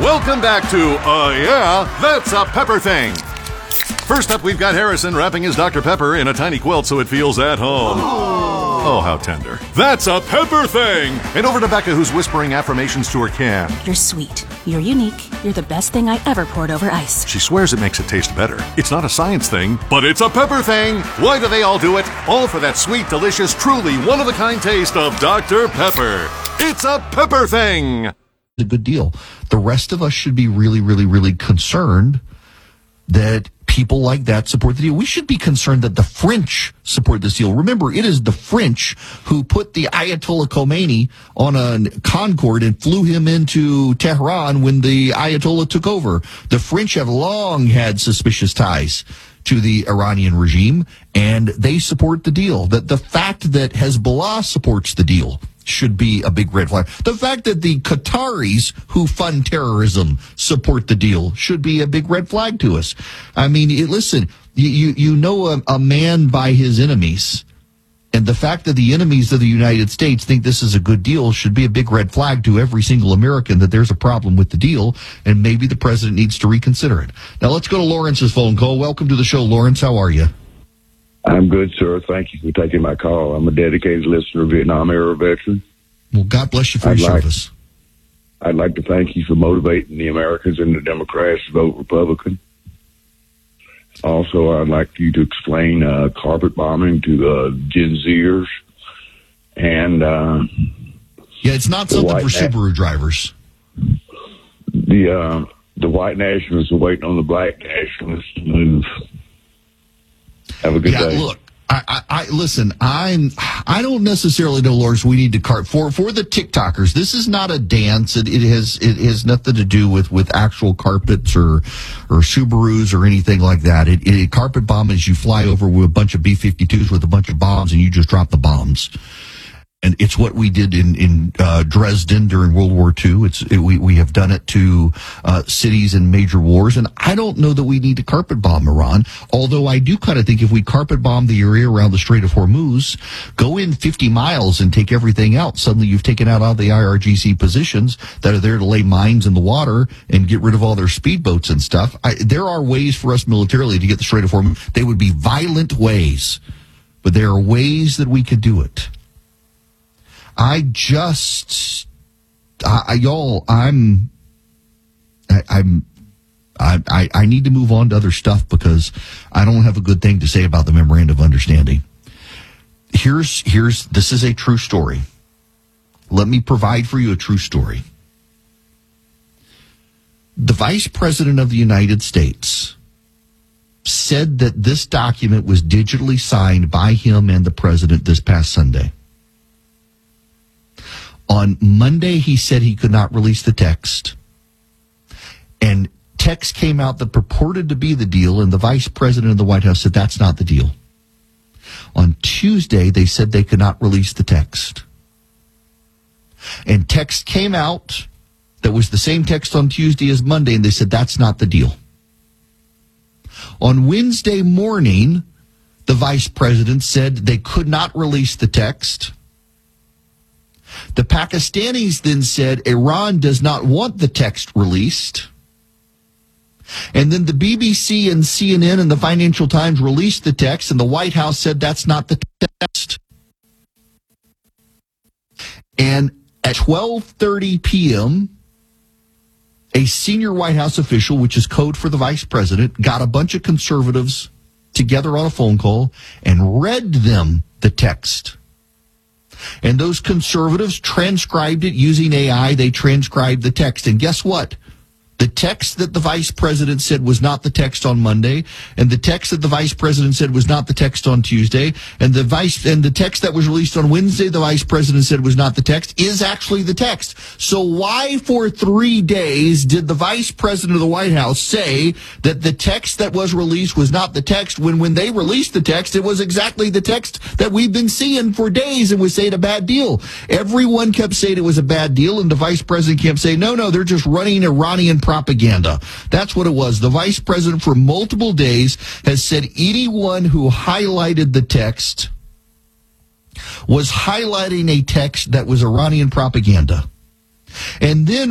Welcome back to Yeah, That's a Pepper Thing. First up, we've got Harrison wrapping his Dr. Pepper in a tiny quilt so it feels at home. Oh, how tender. That's a pepper thing! And over to Becca, who's whispering affirmations to her can. You're sweet. You're unique. You're the best thing I ever poured over ice. She swears it makes it taste better. It's not a science thing, but it's a pepper thing. Why do they all do it? All for that sweet, delicious, truly one-of-a-kind taste of Dr. Pepper. It's a pepper thing! A good deal. The rest of us should be really, really, really concerned that people like that support the deal. We should be concerned that the French support this deal. Remember, it is the French who put the Ayatollah Khomeini on a Concorde and flew him into Tehran when the Ayatollah took over. The French have long had suspicious ties to the Iranian regime, and they support the deal. The fact that Hezbollah supports the deal should be a big red flag. The fact that the Qataris who fund terrorism support the deal should be a big red flag to us. I mean, listen, you know a man by his enemies, and the fact that the enemies of the United States think this is a good deal should be a big red flag to every single American that there's a problem with the deal, and maybe the president needs to reconsider it. Now let's go to Lawrence's phone call. Welcome to the show, Lawrence. How are you? I'm good, sir. Thank you for taking my call. I'm a dedicated listener, Vietnam-era veteran. Well, God bless you for your service. I'd like to thank you for motivating the Americans and the Democrats to vote Republican. Also, I'd like you to explain carpet bombing to Gen Zers. And yeah, it's not something for Subaru drivers. The white nationalists are waiting on the black nationalists to move. Have a good day. Look, I listen. I don't necessarily know, Lawrence. We need to for the TikTokers. This is not a dance. It has nothing to do with actual carpets or Subarus or anything like that. Carpet bomb is you fly over with a bunch of B-52s with a bunch of bombs and you just drop the bombs. And it's what we did in Dresden during World War II. We have done it to cities in major wars. And I don't know that we need to carpet bomb Iran, although I do kind of think if we carpet bomb the area around the Strait of Hormuz, go in 50 miles and take everything out, suddenly you've taken out all the IRGC positions that are there to lay mines in the water and get rid of all their speedboats and stuff. There are ways for us militarily to get the Strait of Hormuz. They would be violent ways, but there are ways that we could do it. I need to move on to other stuff because I don't have a good thing to say about the memorandum of understanding. This is a true story. Let me provide for you a true story. The Vice President of the United States said that this document was digitally signed by him and the President this past Sunday. On Monday, he said he could not release the text. And text came out that purported to be the deal, and the Vice President of the White House said that's not the deal. On Tuesday, they said they could not release the text. And text came out that was the same text on Tuesday as Monday, and they said that's not the deal. On Wednesday morning, the Vice President said they could not release the text. The Pakistanis then said Iran does not want the text released. And then the BBC and CNN and the Financial Times released the text, and the White House said that's not the text. And at 12:30 p.m., a senior White House official, which is code for the vice president, got a bunch of conservatives together on a phone call and read them the text. And those conservatives transcribed it using AI. They transcribed the text. And guess what? The text that the vice president said was not the text on Monday, and the text that the vice president said was not the text on Tuesday, and the text that was released on Wednesday, the vice president said was not the text, is actually the text. So why for 3 days did the vice president of the White House say that the text that was released was not the text when they released the text, it was exactly the text that we've been seeing for days and was saying a bad deal? Everyone kept saying it was a bad deal, and the vice president kept saying, no, they're just running Iranian propaganda. That's what it was. The vice president for multiple days has said anyone who highlighted the text was highlighting a text that was Iranian propaganda. And then